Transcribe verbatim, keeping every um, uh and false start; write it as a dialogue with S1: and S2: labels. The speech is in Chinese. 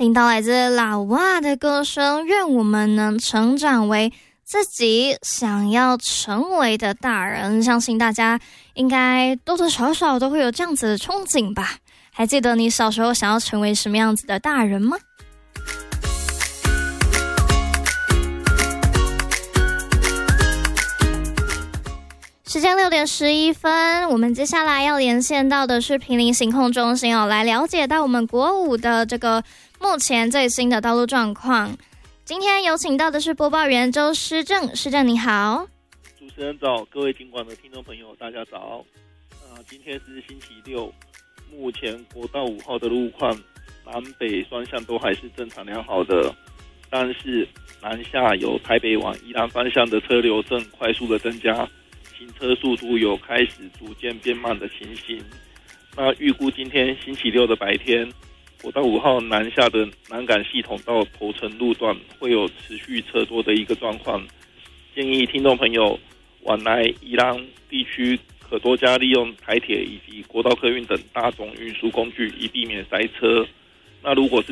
S1: 听到来自老蛙的歌声，愿我们能成长为自己想要成为的大人。相信大家应该多多少少都会有这样子的憧憬吧。还记得你小时候想要成为什么样子的大人吗？时间六点十一分，我们接下来要连线到的是坪林行控中心哦，来了解到我们国五的这个目前最新的道路状况。今天有请到的是播报员周诗正，诗正你好。
S2: 主持人早，各位警广的听众朋友大家早。呃，今天是星期六，目前国道五号的路况南北双向都还是正常良好的，但是南下由台北往宜兰方向的车流正快速的增加，行车速度有开始逐渐变慢的情形。那预估今天星期六的白天，国道五号南下的南港系统到头城路段会有持续车多的一个状况，建议听众朋友往来宜兰地区可多加利用台铁以及国道客运等大众运输工具，以避免塞车。那如果是